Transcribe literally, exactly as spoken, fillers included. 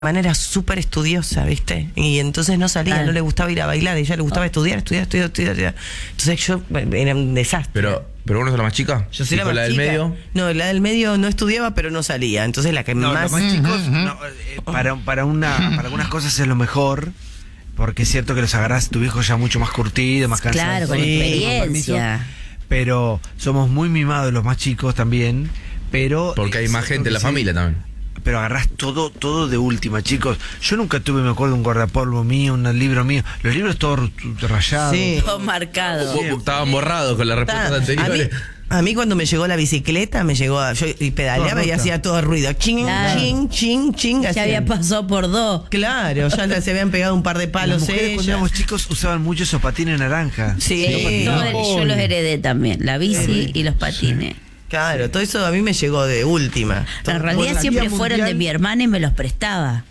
manera súper estudiosa, ¿viste? Y entonces no salía, claro. No le gustaba ir a bailar, a ella le gustaba oh. estudiar, estudiar, estudiar, estudiar, estudiar. Entonces yo, era un desastre. Pero, pero uno es la más chica. Yo soy la más la del chica. medio. No, la del medio no estudiaba, pero no salía. Entonces la que no, más... los más chicos, no, eh, para, para, una, para algunas cosas es lo mejor, porque es cierto que los agarrás tu viejo ya mucho más curtido, más cansado. Claro, con sí, experiencia. Con pero somos muy mimados los más chicos también, pero... Porque hay más gente en la familia también. Pero agarrás todo todo de última, chicos. Yo nunca tuve, me acuerdo, un guardapolvo mío, un libro mío. Los libros todos rayados. Sí. Todo marcado. Estaban borrados con las respuestas anteriores. A mí, a mí cuando me llegó la bicicleta, me llegó a, yo y pedaleaba y hacía todo ruido. Ching, claro. ching, ching, ching. Ya había pasado por dos. Claro, ya se habían pegado un par de palos. Las mujeres, ellas. Cuando éramos chicos usaban mucho esos patines naranja. Sí. sí. No, yo los heredé también, la bici sí. y los patines. Sí. Claro, todo eso a mí me llegó de última. En realidad siempre fueron de mi hermana y me los prestaba.